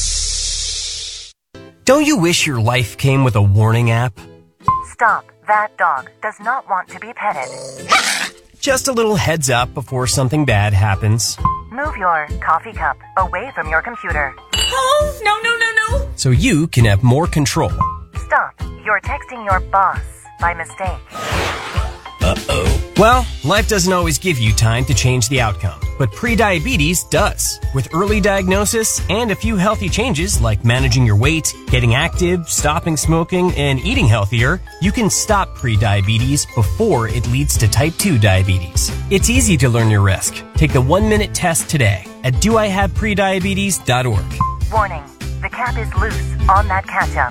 Don't you wish your life came with a warning app? Stop. That dog does not want to be petted. Just a little heads up before something bad happens, Move your coffee cup away from your computer. Oh, no, no, no, no. so you can have more control. Stop. You're texting your boss by mistake. Uh-oh. Well, life doesn't always give you time to change the outcome, but prediabetes does. With early diagnosis and a few healthy changes like managing your weight, getting active, stopping smoking, and eating healthier, you can stop prediabetes before it leads to type two diabetes. It's easy to learn your risk. Take the one-minute test today at do I have prediabetes dot org. Warning. The cap is loose on that ketchup.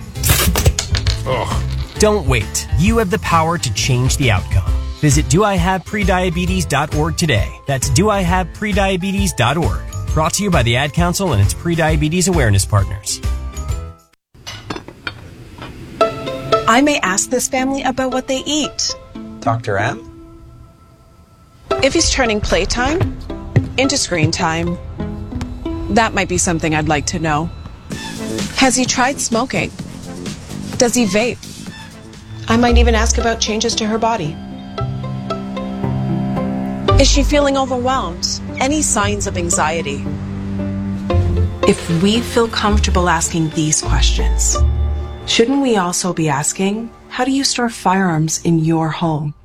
Don't wait. You have the power to change the outcome. Visit do I have prediabetes dot org today. That's do I have prediabetes dot org. Brought to you by the Ad Council and its prediabetes awareness partners. I may ask this family about what they eat. Doctor M? If he's turning playtime into screen time, that might be something I'd like to know. Has he tried smoking? Does he vape? I might even ask about changes to her body. Is she feeling overwhelmed? Any signs of anxiety? If we feel comfortable asking these questions, shouldn't we also be asking, how do you store firearms in your home?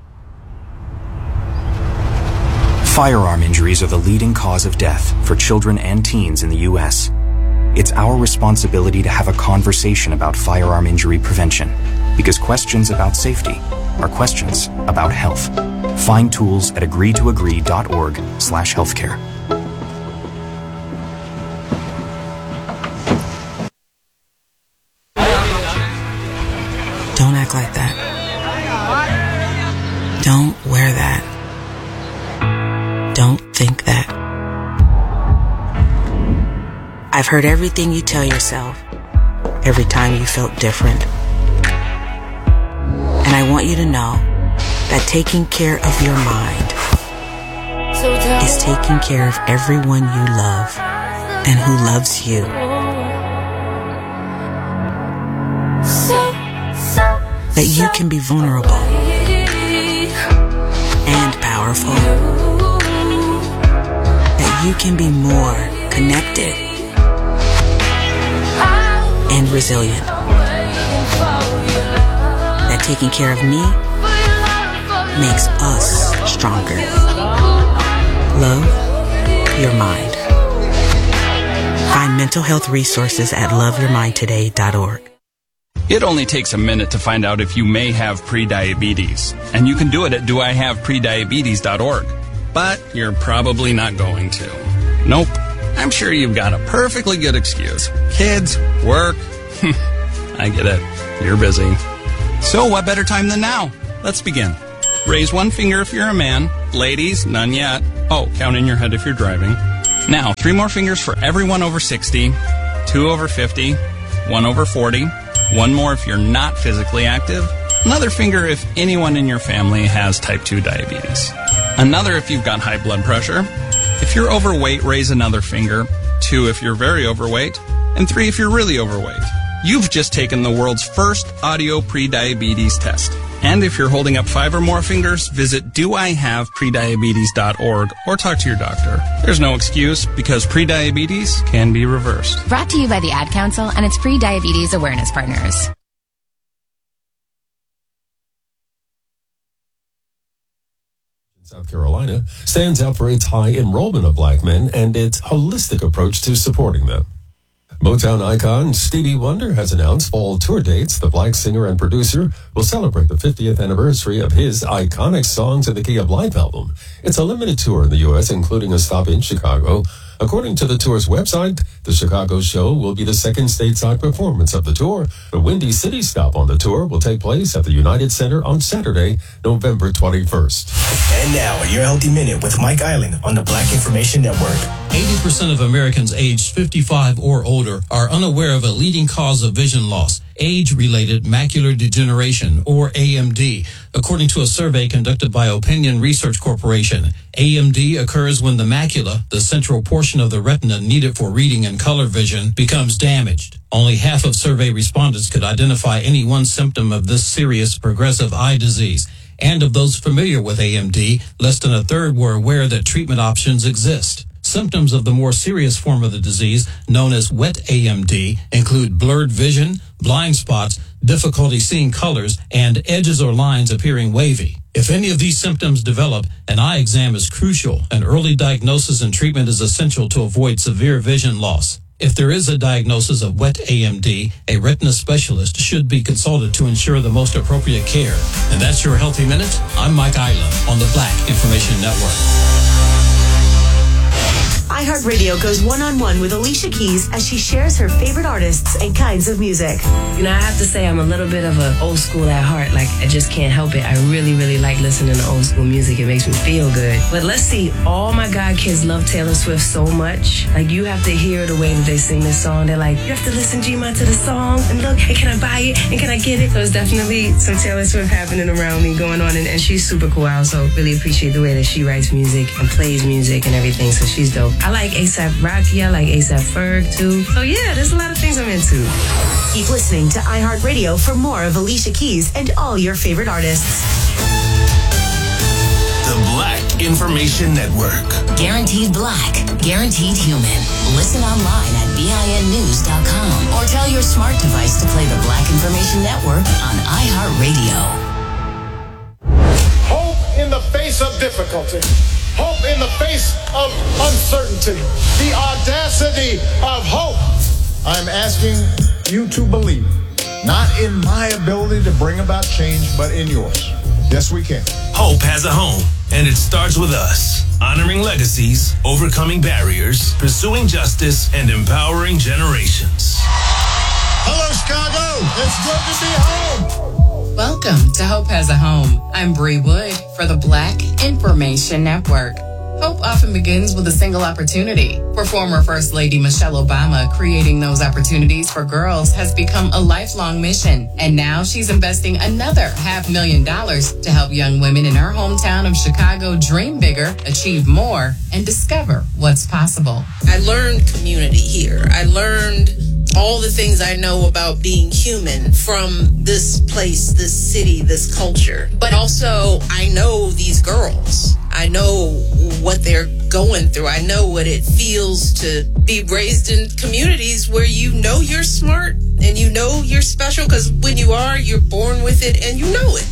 Firearm injuries are the leading cause of death for children and teens in the U S It's our responsibility to have a conversation about firearm injury prevention, because questions about safety are questions about health. Find tools at agree to agree dot org slash healthcare. Don't act like that. Don't wear that. Don't think that. I've heard everything you tell yourself every time you felt different. And I want you to know that taking care of your mind is taking care of everyone you love and who loves you. That you can be vulnerable and powerful. That you can be more connected and resilient. That taking care of me makes us stronger. Love your mind. Find mental health resources at love your mind today dot org. It only takes a minute to find out if you may have prediabetes, and you can do it at do I have prediabetes dot org. But you're probably not going to. Nope. I'm sure you've got a perfectly good excuse. Kids, work. I get it. You're busy. So what better time than now? Let's begin. Raise one finger if you're a man. Ladies, none yet. Oh, count in your head if you're driving. Now, three more fingers for everyone over sixty, two over fifty, one over forty, one more if you're not physically active, another finger if anyone in your family has type two diabetes, another if you've got high blood pressure. If you're overweight, raise another finger, two if you're very overweight, and three if you're really overweight. You've just taken the world's first audio prediabetes test. And if you're holding up five or more fingers, visit do I have prediabetes dot org or talk to your doctor. There's no excuse because prediabetes can be reversed. Brought to you by the Ad Council and its pre-diabetes awareness partners. South Carolina stands out for its high enrollment of black men and its holistic approach to supporting them. Motown icon Stevie Wonder has announced fall tour dates. The black singer and producer will celebrate the fiftieth anniversary of his iconic Songs in the Key of Life album. It's a limited tour in the U S, including a stop in Chicago. According to the tour's website, the Chicago show will be the second stateside performance of the tour. The Windy City stop on the tour will take place at the United Center on Saturday, November twenty-first. And now, your Healthy Minute with Mike Island on the Black Information Network. eighty percent of Americans aged fifty-five or older are unaware of a leading cause of vision loss, age-related macular degeneration, or A M D. According to a survey conducted by Opinion Research Corporation, A M D occurs when the macula, the central portion of the retina needed for reading and color vision, becomes damaged. Only half of survey respondents could identify any one symptom of this serious progressive eye disease. And of those familiar with A M D, less than a third were aware that treatment options exist. Symptoms of the more serious form of the disease, known as wet A M D, include blurred vision, blind spots, difficulty seeing colors, and edges or lines appearing wavy. If any of these symptoms develop, an eye exam is crucial, and early diagnosis and treatment is essential to avoid severe vision loss. If there is a diagnosis of wet A M D, a retina specialist should be consulted to ensure the most appropriate care. And that's your Healthy Minute. I'm Mike Island on the Black Information Network. iHeartRadio goes one-on-one with Alicia Keys as she shares her favorite artists and kinds of music. You know, I have to say I'm a little bit of an old school at heart. Like, I just can't help it. I really, really like listening to old school music. It makes me feel good. But let's see, all my God kids love Taylor Swift so much. Like, you have to hear the way that they sing this song. They're like, you have to listen, G-Ma, to the song. And look, hey, can I buy it? And can I get it? So it's definitely some Taylor Swift happening around me, going on. And, and she's super cool. I also really appreciate the way that she writes music and plays music and everything. So she's dope. I like A$AP Rocky. I like A$AP Ferg, too. So, yeah, there's a lot of things I'm into. Keep listening to iHeartRadio for more of Alicia Keys and all your favorite artists. The Black Information Network. Guaranteed black, guaranteed human. Listen online at B I N news dot com or tell your smart device to play the Black Information Network on iHeartRadio. Hope in the face of difficulty. Hope in the face of uncertainty. The audacity of hope. I'm asking you to believe, not in my ability to bring about change, but in yours. Yes, we can. Hope has a home, and it starts with us. Honoring legacies, overcoming barriers, pursuing justice, and empowering generations. Hello, Chicago. It's good to be home. Welcome to Hope Has a Home. I'm Bree Wood for the Black Information Network. Hope often begins with a single opportunity. For former First Lady Michelle Obama, creating those opportunities for girls has become a lifelong mission. And now she's investing another half million dollars to help young women in her hometown of Chicago dream bigger, achieve more, and discover what's possible. I learned community here. I learned all the things I know about being human from this place, this city, this culture. But also, I know these girls. I know what they're going through. I know what it feels to be raised in communities where you know you're smart and you know you're special, because when you are, you're born with it and you know it.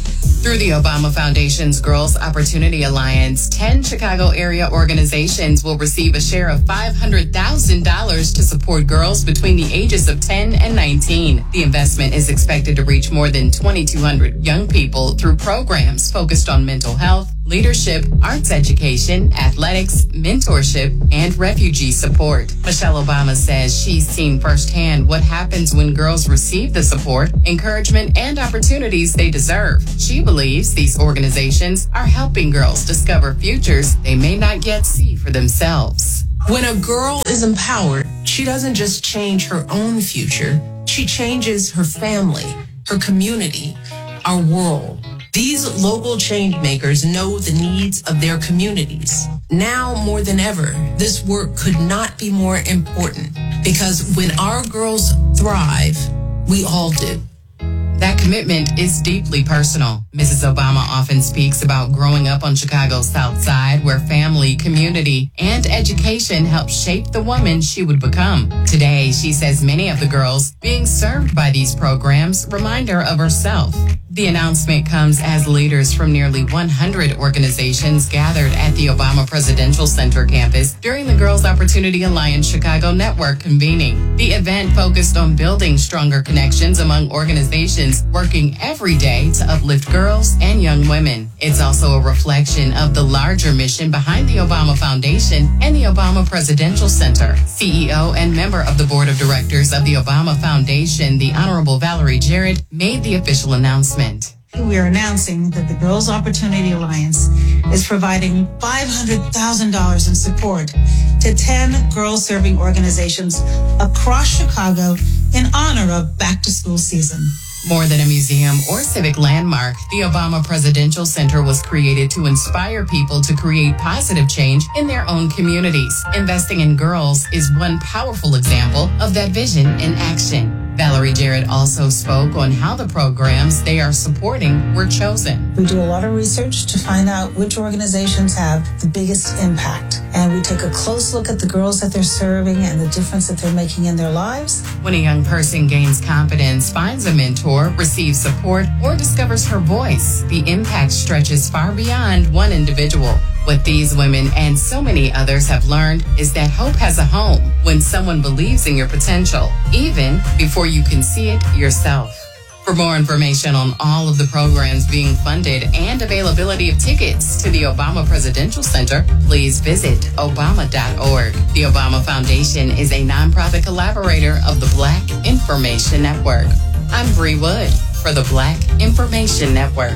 Through the Obama Foundation's Girls Opportunity Alliance, ten Chicago area organizations will receive a share of five hundred thousand dollars to support girls between the ages of ten and nineteen. The investment is expected to reach more than twenty-two hundred young people through programs focused on mental health, leadership, arts education, athletics, mentorship, and refugee support. Michelle Obama says she's seen firsthand what happens when girls receive the support, encouragement, and opportunities they deserve. She believes these organizations are helping girls discover futures they may not yet see for themselves. When a girl is empowered, she doesn't just change her own future, she changes her family, her community, our world. These local change makers know the needs of their communities. Now more than ever, this work could not be more important because when our girls thrive, we all do. That commitment is deeply personal. Missus Obama often speaks about growing up on Chicago's South Side, where family, community, and education helped shape the woman she would become. Today, she says many of the girls being served by these programs remind her of herself. The announcement comes as leaders from nearly one hundred organizations gathered at the Obama Presidential Center campus during the Girls Opportunity Alliance Chicago Network convening. The event focused on building stronger connections among organizations working every day to uplift girls and young women. It's also a reflection of the larger mission behind the Obama Foundation and the Obama Presidential Center. C E O and member of the board of directors of the Obama Foundation, the Honorable Valerie Jarrett, made the official announcement. We are announcing that the Girls Opportunity Alliance is providing five hundred thousand dollars in support to ten girl-serving organizations across Chicago in honor of back-to-school season. More than a museum or civic landmark, the Obama Presidential Center was created to inspire people to create positive change in their own communities. Investing in girls is one powerful example of that vision in action. Valerie Jarrett also spoke on how the programs they are supporting were chosen. We do a lot of research to find out which organizations have the biggest impact. And we take a close look at the girls that they're serving and the difference that they're making in their lives. When a young person gains confidence, finds a mentor, receives support, or discovers her voice, the impact stretches far beyond one individual. What these women and so many others have learned is that hope has a home when someone believes in your potential, even before you can see it yourself. For more information on all of the programs being funded and availability of tickets to the Obama Presidential Center, please visit obama dot org. The Obama Foundation is a nonprofit collaborator of the Black Information Network. I'm Bree Wood for the Black Information Network.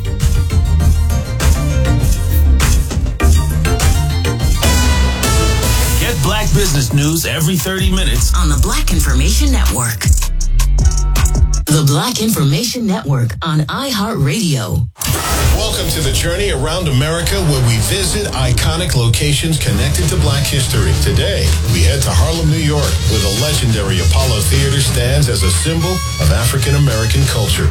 Get Black business news every thirty minutes on the Black Information Network. The Black Information Network on iHeartRadio. Welcome to the journey around America where we visit iconic locations connected to Black history. Today, we head to Harlem, New York, where the legendary Apollo Theater stands as a symbol of African American culture.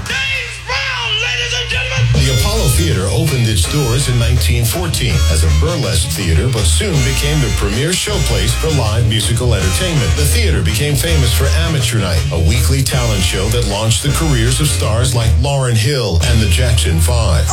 The Apollo Theater opened its doors in nineteen fourteen as a burlesque theater, but soon became the premier showplace for live musical entertainment. The theater became famous for Amateur Night, a weekly talent show that launched the careers of stars like Lauryn Hill and the Jackson Five.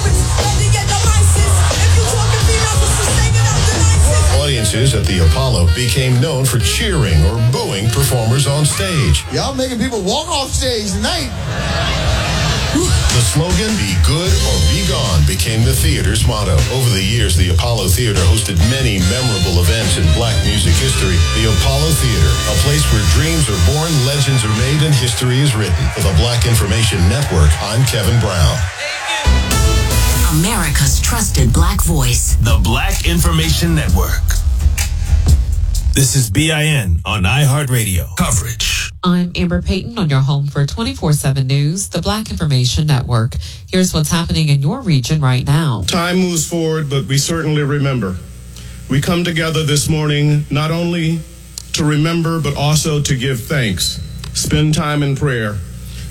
Audiences at the Apollo became known for cheering or booing performers on stage. Y'all making people walk off stage tonight. The slogan, "Be good or be gone," became the theater's motto. Over the years, the Apollo Theater hosted many memorable events in Black music history. The Apollo Theater, a place where dreams are born, legends are made, and history is written. For the Black Information Network, I'm Kevin Brown. America's trusted Black voice. The Black Information Network. This is B I N on iHeartRadio. Coverage. I'm Amber Payton on your home for twenty-four seven News, the Black Information Network. Here's what's happening in your region right now. Time moves forward, but we certainly remember. We come together this morning not only to remember, but also to give thanks, spend time in prayer,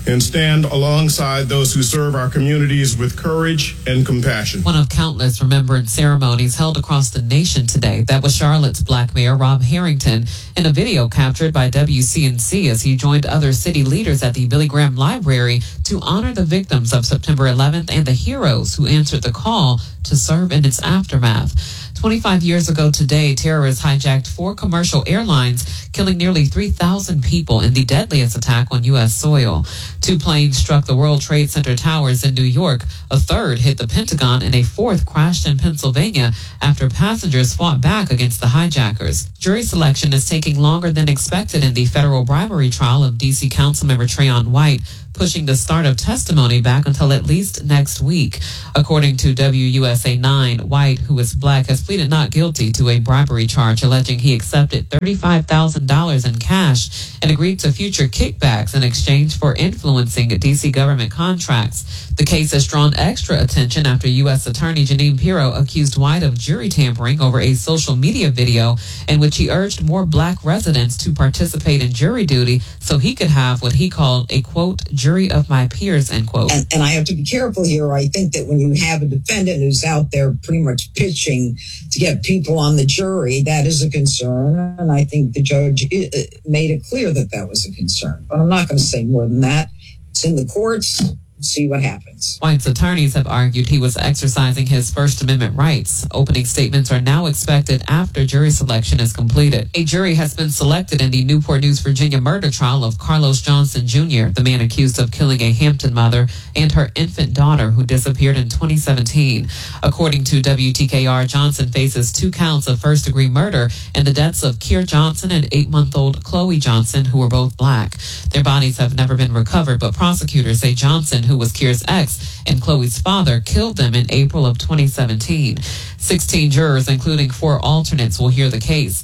and stand alongside those who serve our communities with courage and compassion. One of countless remembrance ceremonies held across the nation today. That was Charlotte's Black Mayor Rob Harrington in a video captured by W C N C as he joined other city leaders at the Billy Graham Library to honor the victims of September eleventh and the heroes who answered the call to serve in its aftermath. twenty-five years ago today, terrorists hijacked four commercial airlines, killing nearly three thousand people in the deadliest attack on U S soil. Two planes struck the World Trade Center towers in New York. A third hit the Pentagon, and a fourth crashed in Pennsylvania after passengers fought back against the hijackers. Jury selection is taking longer than expected in the federal bribery trial of D C Councilmember Trayon White, pushing the start of testimony back until at least next week. According to W U S A nine, White, who is black, has pleaded not guilty to a bribery charge alleging he accepted thirty-five thousand dollars in cash and agreed to future kickbacks in exchange for influencing D C government contracts. The case has drawn extra attention after U S Attorney Jeanine Pirro accused White of jury tampering over a social media video in which he urged more black residents to participate in jury duty so he could have what he called a, quote, jury of my peers, end quote. And, and I have to be careful here. I think that when you have a defendant who's out there pretty much pitching to get people on the jury, that is a concern. And I think the judge made it clear that that was a concern. But I'm not going to say more than that. It's in the courts. See what happens. White's attorneys have argued he was exercising his First Amendment rights. Opening statements are now expected after jury selection is completed. A jury has been selected in the Newport News, Virginia murder trial of Carlos Johnson Junior, the man accused of killing a Hampton mother and her infant daughter who disappeared in twenty seventeen. According to W T K R, Johnson faces two counts of first-degree murder in the deaths of Keir Johnson and eight-month-old Chloe Johnson, who were both black. Their bodies have never been recovered, but prosecutors say Johnson, who was Keir's ex and Chloe's father, killed them in April of twenty seventeen. sixteen jurors, including four alternates, will hear the case.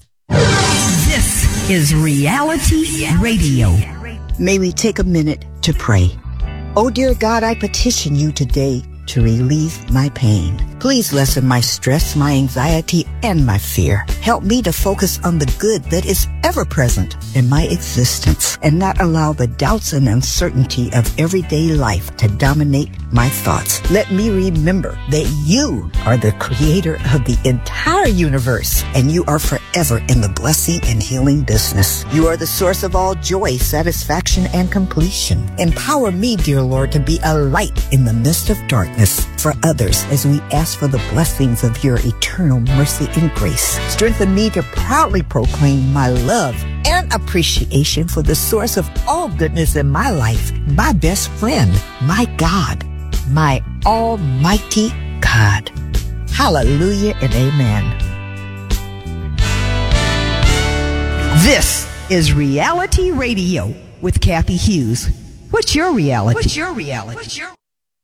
This is Reality Radio. May we take a minute to pray. Oh, dear God, I petition you today to relieve my pain. Please lessen my stress, my anxiety, and my fear. Help me to focus on the good that is ever present in my existence and not allow the doubts and uncertainty of everyday life to dominate my thoughts. Let me remember that you are the creator of the entire universe and you are forever in the blessing and healing business. You are the source of all joy, satisfaction, and completion. Empower me, dear Lord, to be a light in the midst of darkness for others as we ask for the blessings of your eternal mercy and grace. Strengthen me to proudly proclaim my love and appreciation for the source of all goodness in my life, my best friend, my God, my almighty God. Hallelujah and amen. This is Reality Radio with Kathy Hughes. What's your reality? What's your reality? What's your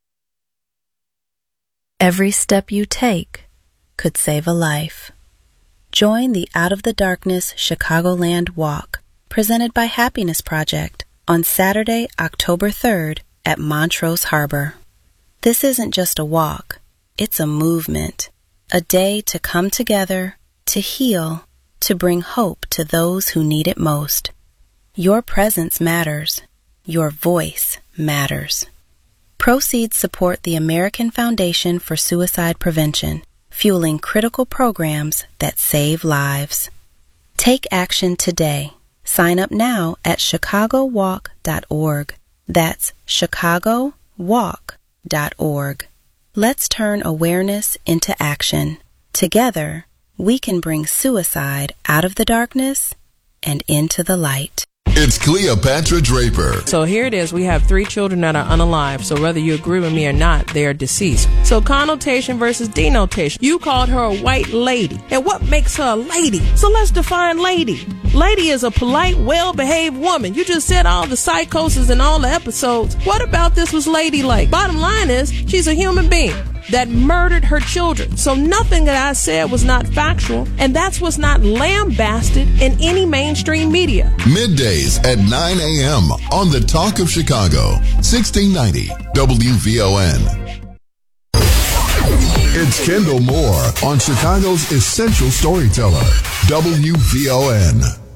Every step you take could save a life. Join the Out of the Darkness Chicagoland Walk, presented by Happiness Project, on Saturday, October third at Montrose Harbor. This isn't just a walk, it's a movement, a day to come together, to heal, to bring hope to those who need it most. Your presence matters. Your voice matters. Proceeds support the American Foundation for Suicide Prevention, fueling critical programs that save lives. Take action today. Sign up now at chicago walk dot org. That's chicago walk dot org. Let's turn awareness into action. Together, we can bring suicide out of the darkness and into the light. It's Cleopatra Draper. So here it is. We have three children that are unalive. So whether you agree with me or not, they are deceased. So connotation versus denotation. You called her a white lady. And what makes her a lady? So let's define lady. Lady is a polite, well-behaved woman. You just said all the psychosis and all the episodes. What about this was ladylike? Bottom line is, she's a human being that murdered her children. So nothing that I said was not factual, and that's what's not lambasted in any mainstream media. Middays at nine a.m. on the Talk of Chicago, sixteen ninety W V O N. It's Kendall Moore on Chicago's Essential Storyteller, W V O N.